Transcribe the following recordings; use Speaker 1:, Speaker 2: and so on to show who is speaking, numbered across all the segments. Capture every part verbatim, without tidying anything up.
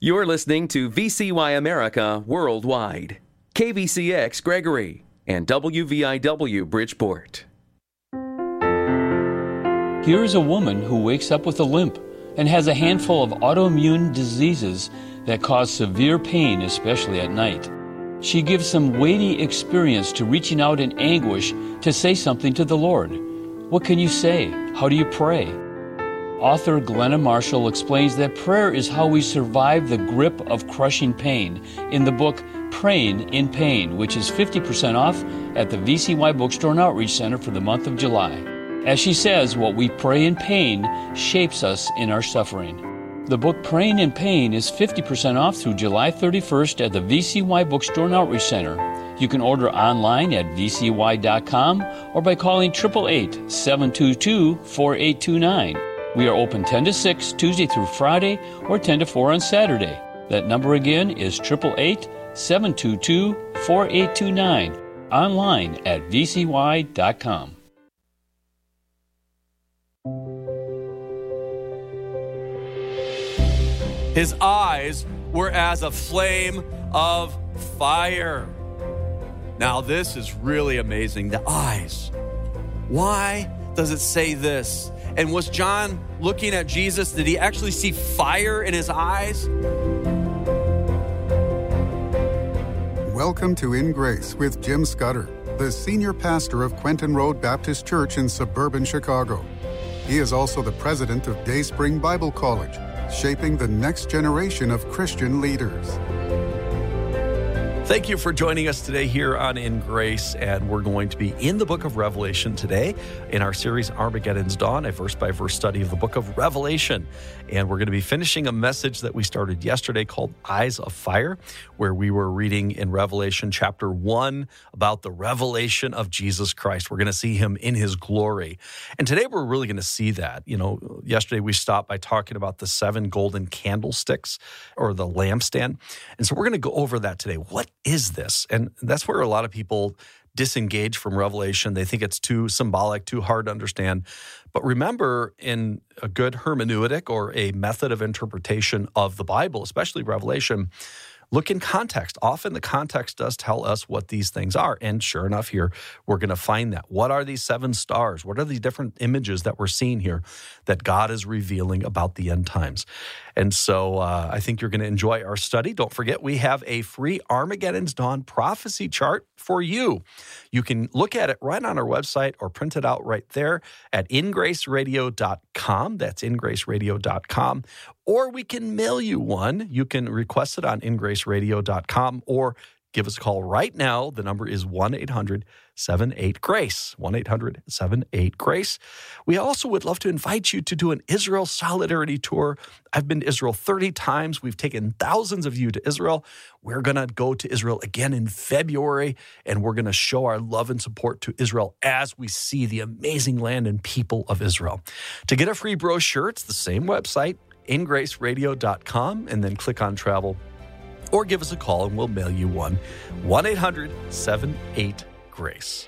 Speaker 1: You're listening to V C Y America Worldwide, K V C X Gregory, and W V I W Bridgeport.
Speaker 2: Here is a woman who wakes up with a limp and has a handful of autoimmune diseases that cause severe pain, especially at night. She gives some weighty experience to reaching out in anguish to say something to the Lord. What can you say? How do you pray? Author Glenna Marshall explains that prayer is how we survive the grip of crushing pain in the book Praying in Pain, which is fifty percent off at the V C Y Bookstore and Outreach Center for the month of July. As she says, what we pray in pain shapes us in our suffering. The book Praying in Pain is fifty percent off through July thirty-first at the V C Y Bookstore and Outreach Center. You can order online at v c y dot com or by calling eight eight eight, seven two two, four eight two nine. We are open ten to six, Tuesday through Friday, or ten to four on Saturday. That number again is eight eight eight, seven two two, four eight two nine. Online at v c y dot com.
Speaker 3: His eyes were as a flame of fire. Now, this is really amazing. The eyes. Why does it say this? And was John looking at Jesus? Did he actually see fire in his eyes?
Speaker 4: Welcome to In Grace with Jim Scudder, the senior pastor of Quentin Road Baptist Church in suburban Chicago. He is also the president of Dayspring Bible College, shaping the next generation of Christian leaders.
Speaker 3: Thank you for joining us today here on In Grace, and we're going to be in the book of Revelation today in our series Armageddon's Dawn, a verse-by-verse study of the book of Revelation. And we're going to be finishing a message that we started yesterday called Eyes of Fire, where we were reading in Revelation chapter one about the revelation of Jesus Christ. We're going to see him in his glory. And today we're really going to see that. You know, yesterday we stopped by talking about the seven golden candlesticks or the lampstand. And so we're going to go over that today. What is this? And that's where a lot of people disengage from Revelation. They think it's too symbolic, too hard to understand. But remember, in a good hermeneutic or a method of interpretation of the Bible, especially Revelation, look in context. Often the context does tell us what these things are. And sure enough, here we're going to find that. What are these seven stars? What are these different images that we're seeing here that God is revealing about the end times? And so uh, I think you're going to enjoy our study. Don't forget, we have a free Armageddon's Dawn prophecy chart for you. You can look at it right on our website or print it out right there at in grace radio dot com. That's in grace radio dot com. Or we can mail you one. You can request it on in grace radio dot com or give us a call right now. The number is one eight hundred seven eight GRACE, one eight hundred seven eight GRACE. We also would love to invite you to do an Israel Solidarity Tour. I've been to Israel thirty times. We've taken thousands of you to Israel. We're going to go to Israel again in February, and we're going to show our love and support to Israel as we see the amazing land and people of Israel. To get a free brochure, it's the same website, in grace radio dot com, and then click on travel. Or give us a call and we'll mail you one. one eight hundred seven eight GRACE.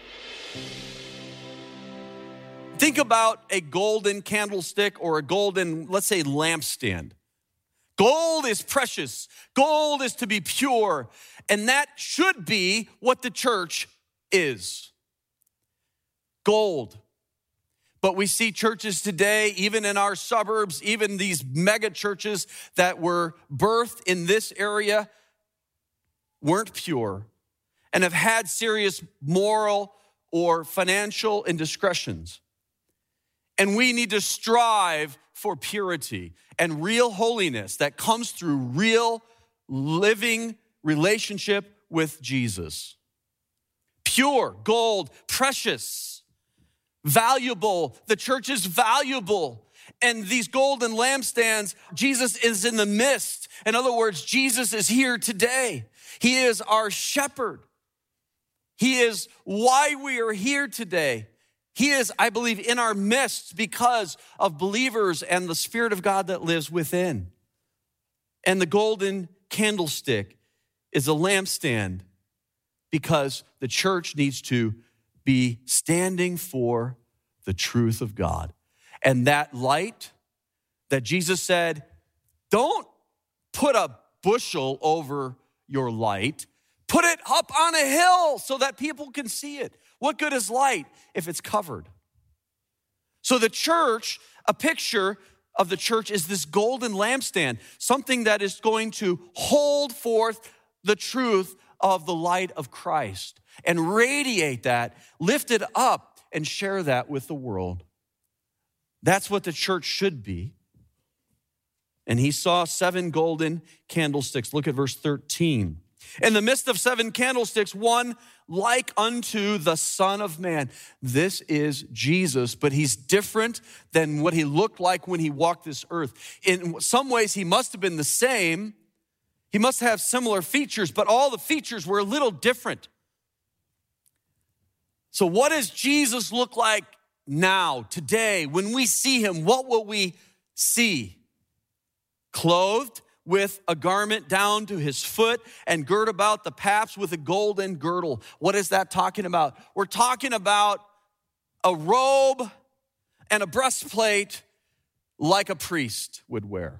Speaker 3: Think about a golden candlestick or a golden, let's say, lampstand. Gold is precious. Gold is to be pure. And that should be what the church is. Gold. But we see churches today, even in our suburbs, even these mega churches that were birthed in this area, weren't pure and have had serious moral or financial indiscretions. And we need to strive for purity and real holiness that comes through real living relationship with Jesus. Pure, gold, precious, valuable. The church is valuable. And these golden lampstands, Jesus is in the midst. In other words, Jesus is here today. He is our shepherd. He is why we are here today. He is, I believe, in our midst because of believers and the Spirit of God that lives within. And the golden candlestick is a lampstand because the church needs to be standing for the truth of God. And that light that Jesus said, don't put a bushel over your light. Put it up on a hill so that people can see it. What good is light if it's covered? So the church, a picture of the church is this golden lampstand, something that is going to hold forth the truth of the light of Christ and radiate that, lift it up, and share that with the world. That's what the church should be. And he saw seven golden candlesticks. Look at verse thirteen. In the midst of seven candlesticks, one like unto the Son of Man. This is Jesus, but he's different than what he looked like when he walked this earth. In some ways, he must have been the same. He must have similar features, but all the features were a little different. So what does Jesus look like now, today? When we see him, what will we see? Clothed with a garment down to his foot and girt about the paps with a golden girdle. What is that talking about? We're talking about a robe and a breastplate like a priest would wear.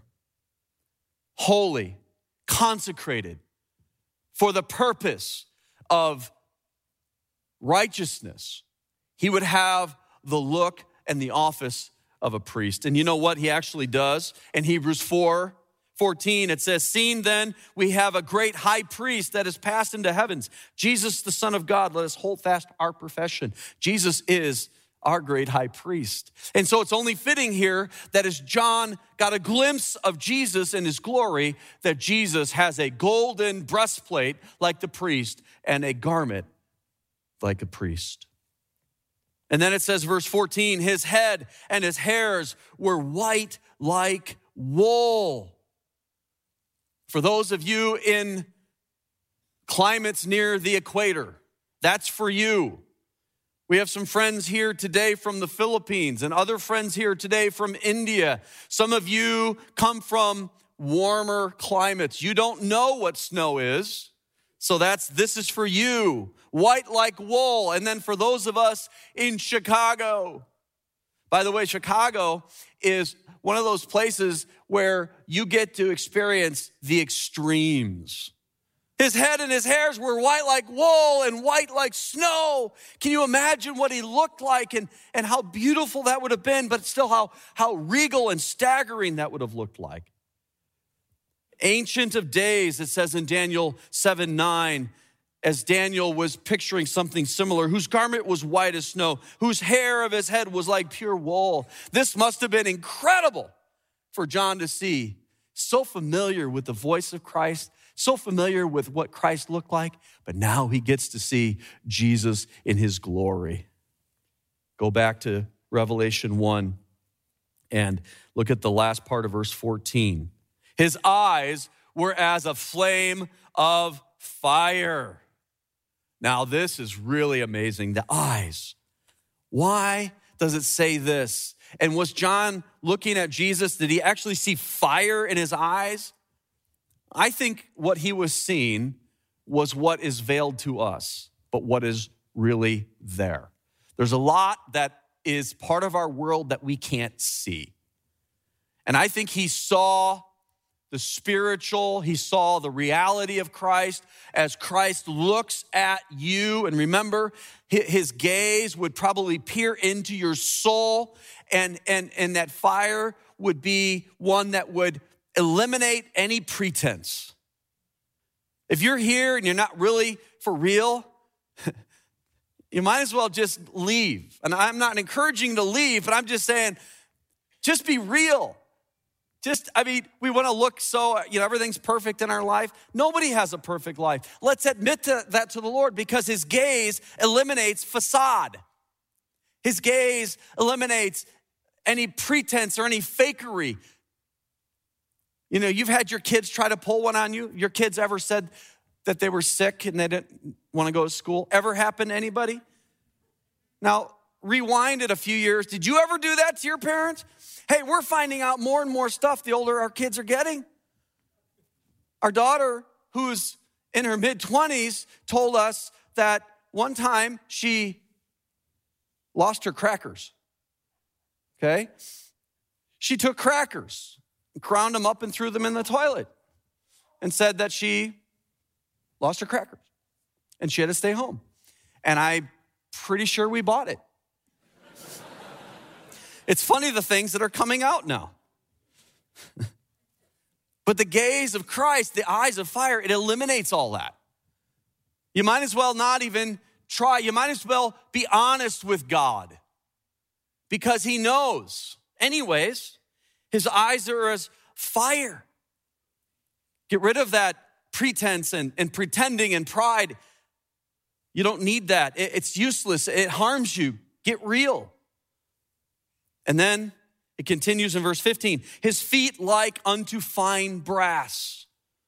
Speaker 3: Holy, consecrated for the purpose of righteousness. He would have the look and the office of a priest. And you know what he actually does? In Hebrews four fourteen, it says, seeing then we have a great high priest that has passed into heavens, Jesus, the Son of God, let us hold fast our profession. Jesus is our great high priest. And so it's only fitting here that as John got a glimpse of Jesus in his glory, that Jesus has a golden breastplate like the priest and a garment like a priest. And then it says, verse fourteen, his head and his hairs were white like wool. For those of you in climates near the equator, that's for you. We have some friends here today from the Philippines and other friends here today from India. Some of you come from warmer climates. You don't know what snow is. So that's, this is for you. White like wool. And then for those of us in Chicago. By the way, Chicago is one of those places where you get to experience the extremes. His head and his hairs were white like wool and white like snow. Can you imagine what he looked like and, and how beautiful that would have been, but still how, how regal and staggering that would have looked like? Ancient of Days, it says in Daniel seven nine, as Daniel was picturing something similar, whose garment was white as snow, whose hair of his head was like pure wool. This must have been incredible for John to see. So familiar with the voice of Christ, so familiar with what Christ looked like, but now he gets to see Jesus in his glory. Go back to Revelation one and look at the last part of verse fourteen. His eyes were as a flame of fire. Now, this is really amazing. The eyes. Why does it say this? And was John looking at Jesus? Did he actually see fire in his eyes? I think what he was seeing was what is veiled to us, but what is really there. There's a lot that is part of our world that we can't see. And I think he saw the spiritual, he saw the reality of Christ as Christ looks at you. And remember, his gaze would probably peer into your soul, and, and, and that fire would be one that would eliminate any pretense. If you're here and you're not really for real, you might as well just leave. And I'm not encouraging you to leave, but I'm just saying, just be real. Just, I mean, we want to look so, you know, everything's perfect in our life. Nobody has a perfect life. Let's admit to that to the Lord, because his gaze eliminates facade. His gaze eliminates any pretense or any fakery. You know, you've had your kids try to pull one on you. Your kids ever said that they were sick and they didn't want to go to school? Ever happened to anybody? Now, rewind it a few years. Did you ever do that to your parents? Hey, we're finding out more and more stuff the older our kids are getting. Our daughter, who's in her mid-twenties, told us that one time she lost her crackers, okay? She took crackers, ground them up and threw them in the toilet.
Speaker 5: and said that she lost her crackers and she had to stay home. And I'm pretty sure we bought it. It's funny the things that are coming out now. But the gaze of Christ, the eyes of fire, it eliminates all that. You might as well not even try. You might as well be honest with God because he knows. Anyways, his eyes are as fire. Get rid of that pretense and, and pretending and pride. You don't need that. It, it's useless. It harms you. Get real. And then it continues in verse fifteen. His feet like unto fine brass,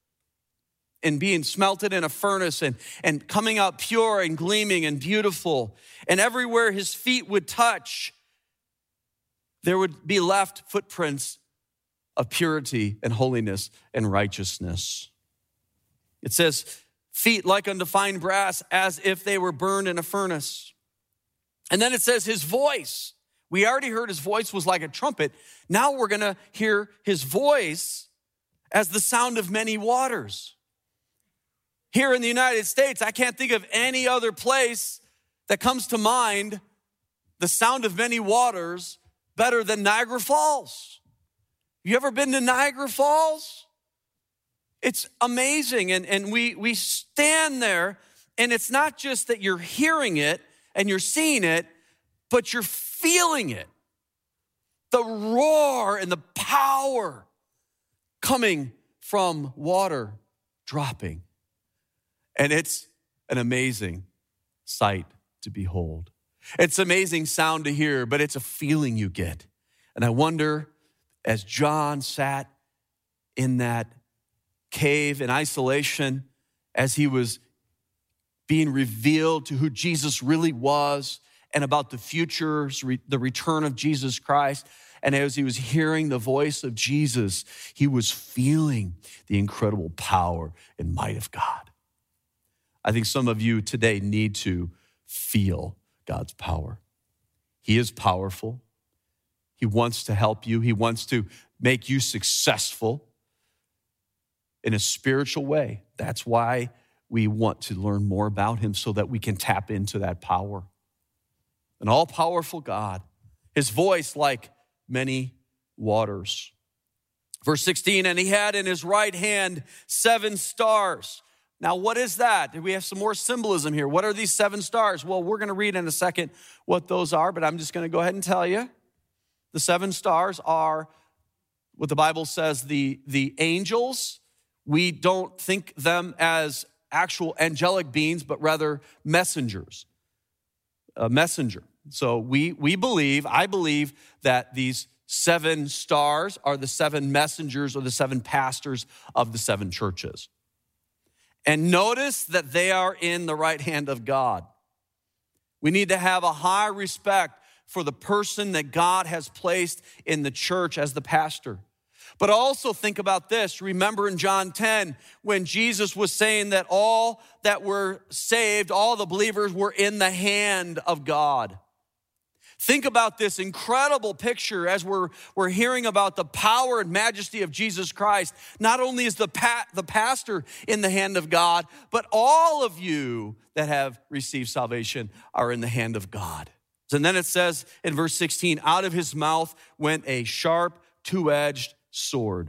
Speaker 5: and being smelted in a furnace and, and coming out pure and gleaming and beautiful. And everywhere his feet would touch, there would be left footprints of purity and holiness and righteousness. It says, feet like unto fine brass, as if they were burned in a furnace. And then it says his voice. We already heard his voice was like a trumpet. Now we're going to hear his voice as the sound of many waters. Here in the United States, I can't think of any other place that comes to mind the sound of many waters better than Niagara Falls. You ever been to Niagara Falls? It's amazing. And, and we, we stand there, and it's not just that you're hearing it and you're seeing it, but you're feeling it. The roar and the power coming from water dropping. And it's an amazing sight to behold. It's amazing sound to hear, but it's a feeling you get. And I wonder, as John sat in that cave in isolation, as he was being revealed to who Jesus really was and about the future, the return of Jesus Christ, and as he was hearing the voice of Jesus, he was feeling the incredible power and might of God. I think some of you today need to feel God's power. He is powerful. He wants to help you. He wants to make you successful in a spiritual way. That's why we want to learn more about him, so that we can tap into that power. An all-powerful God, his voice like many waters. Verse sixteen, and he had in his right hand seven stars. Now, what is that? We have some more symbolism here. What are these seven stars? Well, we're going to read in a second what those are, but I'm just going to go ahead and tell you. The seven stars are what the Bible says, the, the angels. We don't think them as actual angelic beings, but rather messengers. A messenger. So we, we believe, I believe that these seven stars are the seven messengers or the seven pastors of the seven churches. And notice that they are in the right hand of God. We need to have a high respect for the person that God has placed in the church as the pastor. But also think about this. Remember in John ten, when Jesus was saying that all that were saved, all the believers were in the hand of God. Think about this incredible picture as we're, we're hearing about the power and majesty of Jesus Christ. Not only is the, pa- the pastor in the hand of God, but all of you that have received salvation are in the hand of God. And then it says in verse sixteen, out of his mouth went a sharp, two-edged sword.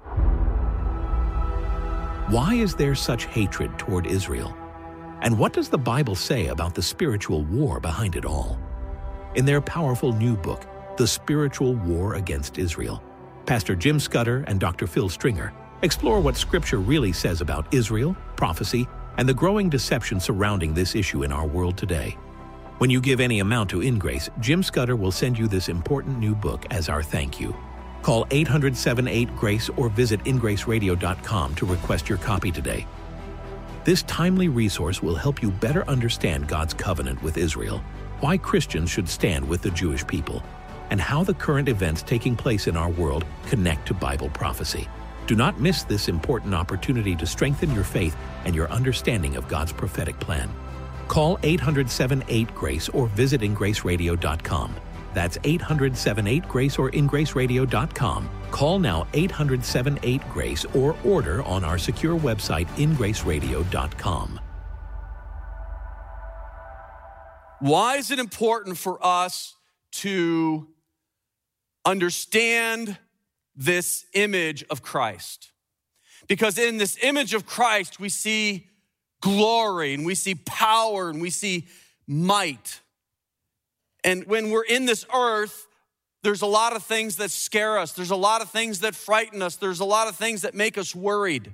Speaker 6: Why is there such hatred toward Israel? And what does the Bible say about the spiritual war behind it all? In their powerful new book, The Spiritual War Against Israel, Pastor Jim Scudder and Doctor Phil Stringer explore what Scripture really says about Israel, prophecy, and the growing deception surrounding this issue in our world today. When you give any amount to InGrace, Jim Scudder will send you this important new book as our thank you. Call eight hundred, seven eight, GRACE or visit in grace radio dot com to request your copy today. This timely resource will help you better understand God's covenant with Israel, why Christians should stand with the Jewish people, and how the current events taking place in our world connect to Bible prophecy. Do not miss this important opportunity to strengthen your faith and your understanding of God's prophetic plan. Call eight hundred, seven eight, GRACE or visit in grace radio dot com. That's eight hundred, seven eight, GRACE or in grace radio dot com Call now eight hundred, seven eight, GRACE or order on our secure website in grace radio dot com.
Speaker 5: Why is it important for us to understand this image of Christ? Because in this image of Christ, we see glory and we see power and we see might. And when we're in this earth, there's a lot of things that scare us. There's a lot of things that frighten us. There's a lot of things that make us worried.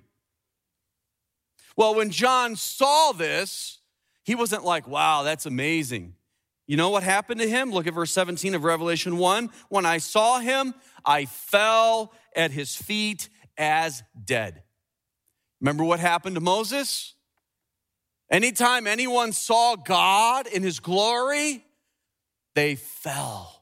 Speaker 5: Well, when John saw this, he wasn't like, wow, that's amazing. You know what happened to him? Look at verse seventeen of Revelation one. When I saw him, I fell at his feet as dead. Remember what happened to Moses? Anytime anyone saw God in his glory, they fell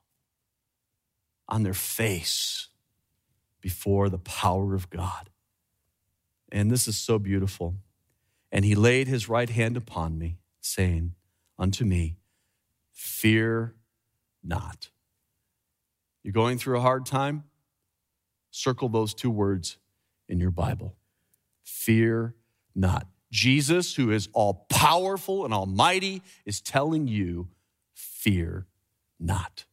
Speaker 5: on their face before the power of God. And this is so beautiful. And he laid his right hand upon me, saying unto me, fear not. You're going through a hard time? Circle those two words in your Bible. Fear not. Jesus, who is all powerful and almighty, is telling you, fear not.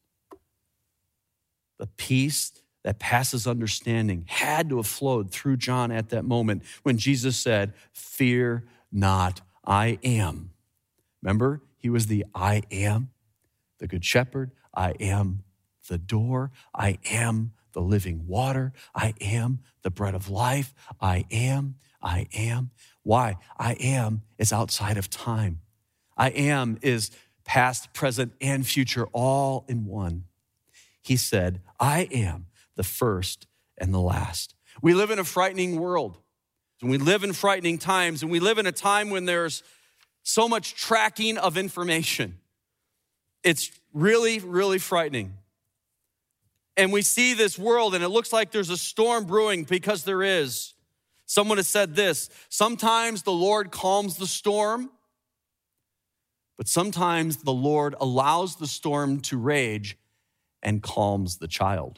Speaker 5: The peace that passes understanding had to have flowed through John at that moment when Jesus said, fear not, I am. Remember, he was the I am, the good shepherd. I am the door. I am the living water. I am the bread of life. I am, I am. Why? I am is outside of time. I am is past, present, and future all in one. He said, I am the first and the last. We live in a frightening world. And we live in frightening times. And we live in a time when there's so much tracking of information. It's really, really frightening. And we see this world and it looks like there's a storm brewing, because there is. Someone has said this: sometimes the Lord calms the storm, but sometimes the Lord allows the storm to rage and calms the child.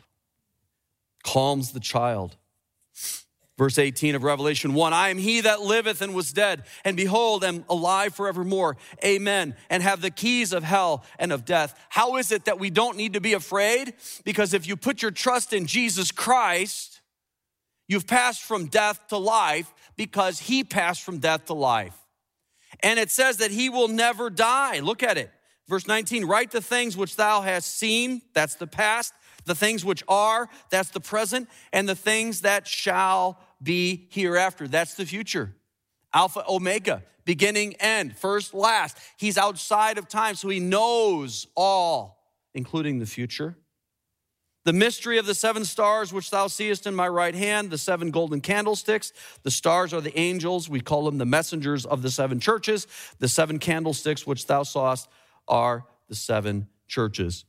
Speaker 5: Calms the child. Verse eighteen of Revelation one, I am he that liveth and was dead, and behold, am alive forevermore. Amen. And have the keys of hell and of death. How is it that we don't need to be afraid? Because if you put your trust in Jesus Christ, you've passed from death to life, because he passed from death to life. And it says that he will never die. Look at it. Verse nineteen, write the things which thou hast seen, that's the past, the things which are, that's the present, and the things that shall be hereafter, that's the future. Alpha, Omega, beginning, end, first, last. He's outside of time, so he knows all, including the future. The mystery of the seven stars which thou seest in my right hand, the seven golden candlesticks. The stars are the angels. We call them the messengers of the seven churches. The seven candlesticks which thou sawest are the seven churches.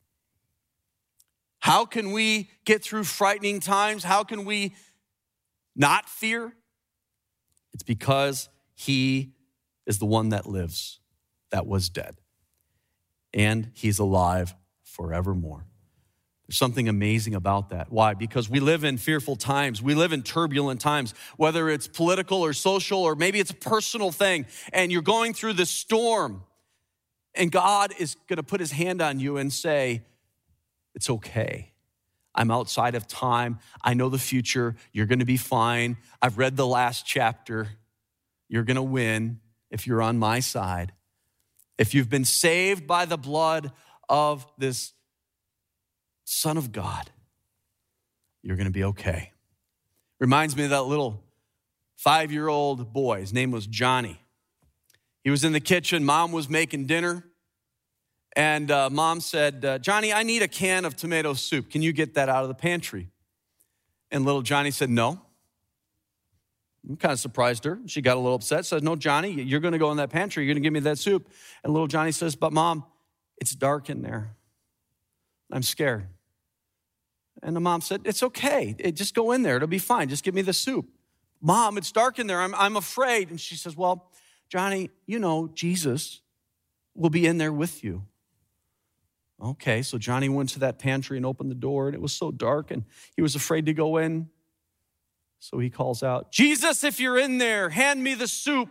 Speaker 5: How can we get through frightening times? How can we not fear? It's because he is the one that lives, that was dead. And he's alive forevermore. There's something amazing about that. Why? Because we live in fearful times. We live in turbulent times, whether it's political or social, or maybe it's a personal thing, and you're going through this storm, and God is going to put his hand on you and say, it's okay. I'm outside of time. I know the future. You're going to be fine. I've read the last chapter. You're going to win if you're on my side. If you've been saved by the blood of this Son of God, you're going to be okay. Reminds me of that little five-year-old boy. His name was Johnny. He was in the kitchen. Mom was making dinner. And uh, mom said, uh, Johnny, I need a can of tomato soup. Can you get that out of the pantry? And little Johnny said, no. I'm kind of surprised her. She got a little upset. Said, no, Johnny, you're going to go in that pantry. You're going to give me that soup. And little Johnny says, but Mom, it's dark in there. I'm scared. And the mom said, it's okay. It, just go in there. It'll be fine. Just give me the soup. Mom, it's dark in there. I'm, I'm afraid. And she says, well, Johnny, you know, Jesus will be in there with you. Okay, so Johnny went to that pantry and opened the door, and it was so dark, and he was afraid to go in. So he calls out, "Jesus, if you're in there, hand me the soup."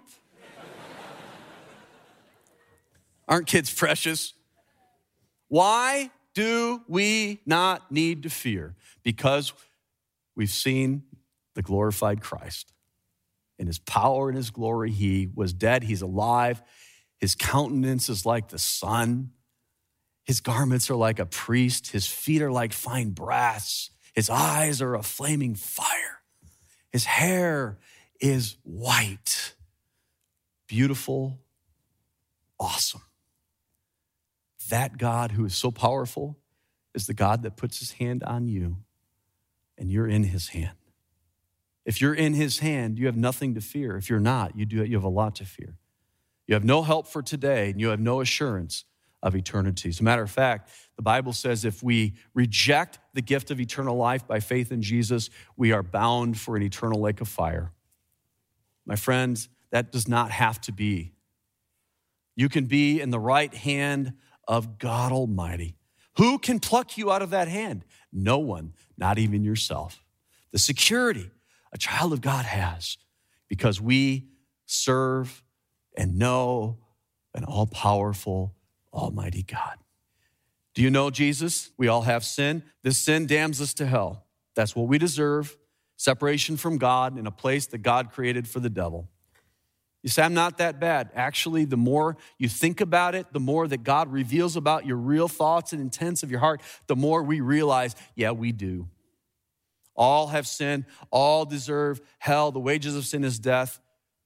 Speaker 5: Aren't kids precious? Why do we not need to fear? Because we've seen the glorified Christ. In his power and his glory, he was dead, he's alive. His countenance is like the sun. His garments are like a priest. His feet are like fine brass. His eyes are a flaming fire. His hair is white. Beautiful, awesome. That God who is so powerful is the God that puts his hand on you, and you're in his hand. If you're in his hand, you have nothing to fear. If you're not, you do you have a lot to fear. You have no help for today, and you have no assurance of eternity. As a matter of fact, the Bible says if we reject the gift of eternal life by faith in Jesus, we are bound for an eternal lake of fire. My friends, that does not have to be. You can be in the right hand of God Almighty. Who can pluck you out of that hand? No one, not even yourself. The security a child of God has because we serve and know an all-powerful, almighty God. Do you know Jesus? We all have sin. This sin damns us to hell. That's what we deserve, separation from God in a place that God created for the devil. You say, I'm not that bad. Actually, the more you think about it, the more that God reveals about your real thoughts and intents of your heart, the more we realize, yeah, we do. All have sinned, all deserve hell. The wages of sin is death.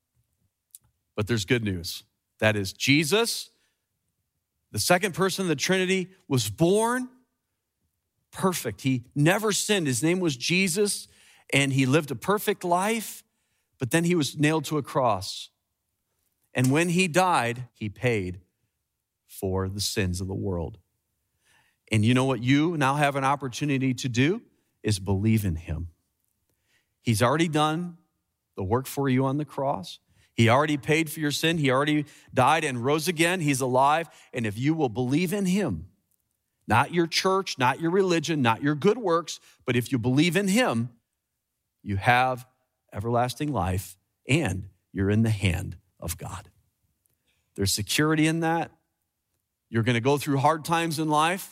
Speaker 5: But there's good news. That is, Jesus, the second person of the Trinity, was born perfect. He never sinned. His name was Jesus, and he lived a perfect life, but then he was nailed to a cross. And when he died, he paid for the sins of the world. And you know what you now have an opportunity to do is believe in him. He's already done the work for you on the cross. He already paid for your sin. He already died and rose again. He's alive. And if you will believe in him, not your church, not your religion, not your good works, but if you believe in him, you have everlasting life and you're in the hand of God. There's security in that. You're going to go through hard times in life.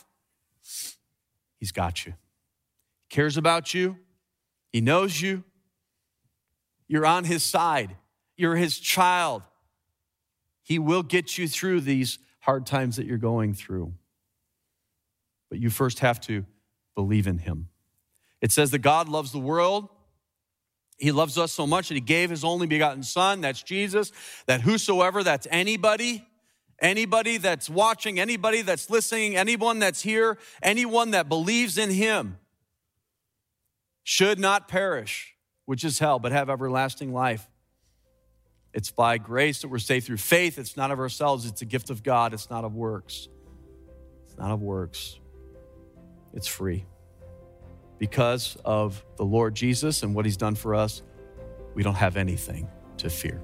Speaker 5: He's got you. He cares about you. He knows you. You're on his side. You're his child. He will get you through these hard times that you're going through. But you first have to believe in him. It says that God loves the world. He loves us so much that he gave his only begotten son, that's Jesus, that whosoever, that's anybody, anybody that's watching, anybody that's listening, anyone that's here, anyone that believes in him should not perish, which is hell, but have everlasting life. It's by grace that we're saved through faith. It's not of ourselves. It's a gift of God. It's not of works. It's not of works. It's free. Because of the Lord Jesus and what he's done for us, we don't have anything to fear.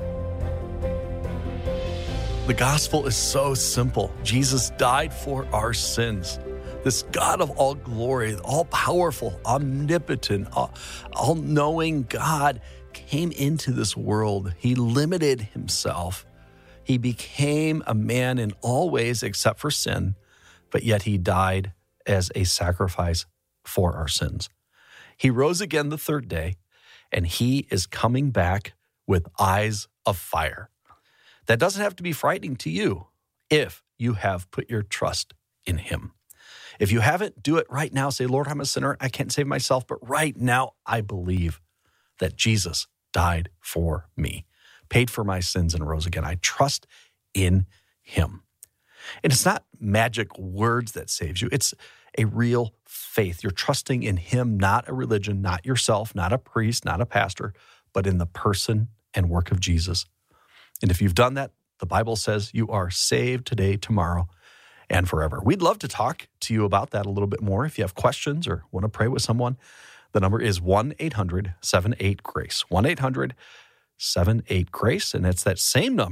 Speaker 3: The gospel is so simple. Jesus died for our sins. This God of all glory, all-powerful, omnipotent, all-knowing God came into this world. He limited himself. He became a man in all ways except for sin, but yet he died as a sacrifice for our sins. He rose again the third day, and he is coming back with eyes of fire. That doesn't have to be frightening to you if you have put your trust in him. If you haven't, do it right now. Say, Lord, I'm a sinner. I can't save myself, but right now I believe that Jesus died for me, paid for my sins, and rose again. I trust in him. And it's not magic words that saves you. It's a real faith. You're trusting in him, not a religion, not yourself, not a priest, not a pastor, but in the person and work of Jesus. And if you've done that, the Bible says you are saved today, tomorrow, and forever. We'd love to talk to you about that a little bit more. If you have questions or want to pray with someone, the number is one eight hundred seven eight GRACE, one eight hundred seven eight GRACE, and it's that same number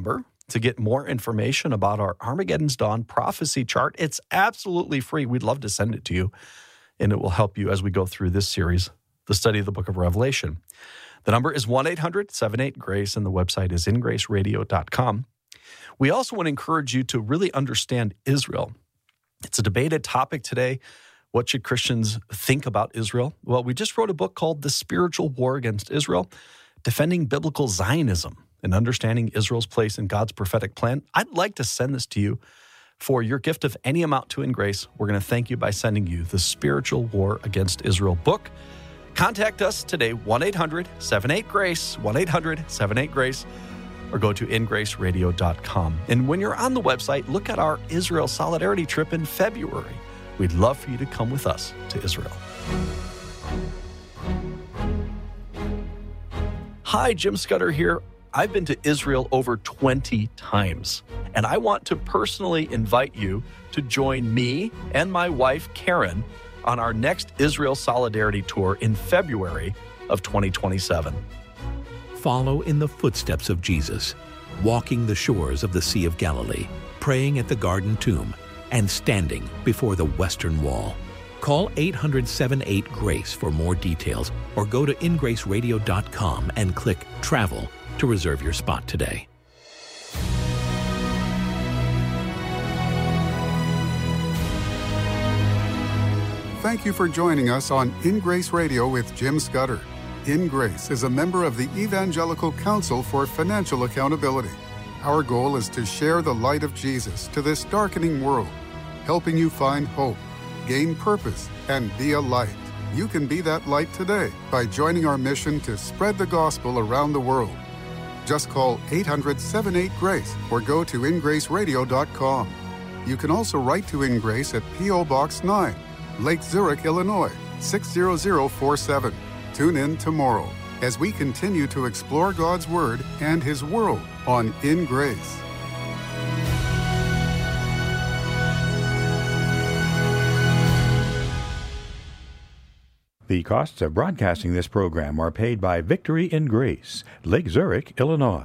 Speaker 3: to get more information about our Armageddon's Dawn prophecy chart. It's absolutely free. We'd love to send it to you, and it will help you as we go through this series, the study of the book of Revelation. The number is one eight hundred seven eight GRACE, and the website is in grace radio dot com. We also want to encourage you to really understand Israel. It's a debated topic today. What should Christians think about Israel? Well, we just wrote a book called The Spiritual War Against Israel, Defending Biblical Zionism and Understanding Israel's Place in God's Prophetic Plan. I'd like to send this to you for your gift of any amount to In Grace. We're going to thank you by sending you The Spiritual War Against Israel book. Contact us today, one eight hundred seven eight GRACE, one eight hundred seven eight GRACE, or go to in grace radio dot com. And when you're on the website, look at our Israel Solidarity trip in February. We'd love for you to come with us to Israel. Hi, Jim Scudder here. I've been to Israel over twenty times, and I want to personally invite you to join me and my wife, Karen, on our next Israel Solidarity Tour in February of twenty twenty-seven.
Speaker 6: Follow in the footsteps of Jesus, walking the shores of the Sea of Galilee, praying at the Garden Tomb, and standing before the Western Wall. Call eight hundred seven eight GRACE for more details, or go to in grace radio dot com and click Travel to reserve your spot today.
Speaker 4: Thank you for joining us on In Grace Radio with Jim Scudder. In Grace is a member of the Evangelical Council for Financial Accountability. Our goal is to share the light of Jesus to this darkening world, helping you find hope, gain purpose, and be a light. You can be that light today by joining our mission to spread the gospel around the world. Just call eight hundred seven eight GRACE or go to in grace radio dot com. You can also write to In Grace at P O Box nine, Lake Zurich, Illinois, six zero zero four seven. Tune in tomorrow as we continue to explore God's Word and His world on In Grace.
Speaker 7: The costs of broadcasting this program are paid by Victory in Grace, Lake Zurich, Illinois.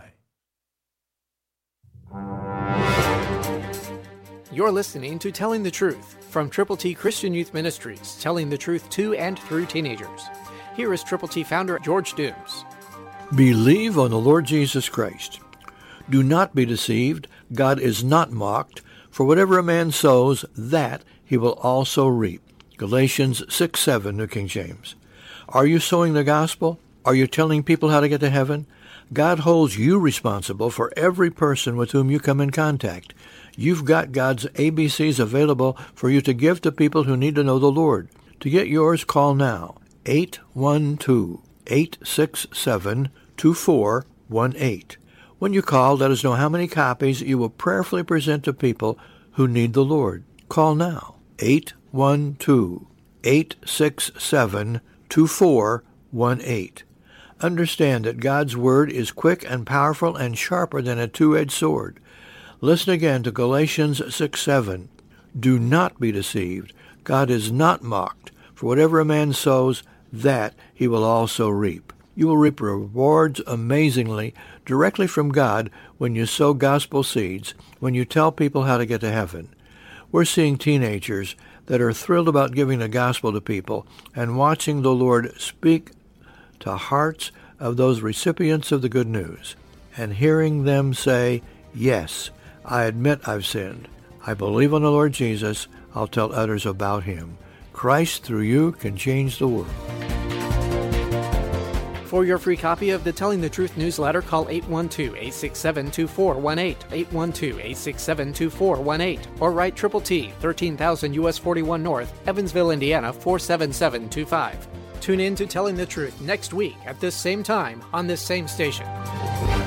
Speaker 8: You're listening to Telling the Truth from Triple T Christian Youth Ministries, telling the truth to and through teenagers. Here is Triple T founder George Dooms.
Speaker 9: Believe on the Lord Jesus Christ. Do not be deceived. God is not mocked. For whatever a man sows, that he will also reap. Galatians six seven, New King James. Are you sowing the gospel? Are you telling people how to get to heaven? God holds you responsible for every person with whom you come in contact. You've got God's A B Cs available for you to give to people who need to know the Lord. To get yours, call now. eight one two, eight six seven, two four one eight. When you call, let us know how many copies you will prayerfully present to people who need the Lord. Call now. eight one two, eight six seven, two four one eight. Understand that God's Word is quick and powerful and sharper than a two-edged sword. Listen again to Galatians six seven. Do not be deceived. God is not mocked. For whatever a man sows, that he will also reap. You will reap rewards amazingly directly from God when you sow gospel seeds, when you tell people how to get to heaven. We're seeing teenagers that are thrilled about giving the gospel to people and watching the Lord speak to hearts of those recipients of the good news, and hearing them say, yes, I admit I've sinned. I believe on the Lord Jesus. I'll tell others about him. Christ through you can change the world.
Speaker 8: For your free copy of the Telling the Truth newsletter, call eight one two, eight six seven, two four one eight, eight one two, eight six seven, two four one eight, or write Triple T, thirteen thousand U S forty-one North, Evansville, Indiana, four seven seven two five. Tune in to Telling the Truth next week at this same time on this same station.